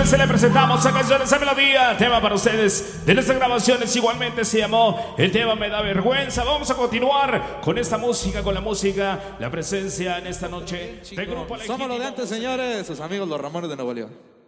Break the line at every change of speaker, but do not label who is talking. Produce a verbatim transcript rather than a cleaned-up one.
se le presentamos a canción, esa melodía, tema para ustedes de nuestras grabaciones. Igualmente se llamó el tema Me da vergüenza. Vamos a continuar con esta música, con la música, la presencia en esta noche de Grupo Alegría.
Somos lo de antes, señores, sus amigos los Ramones de Nuevo León.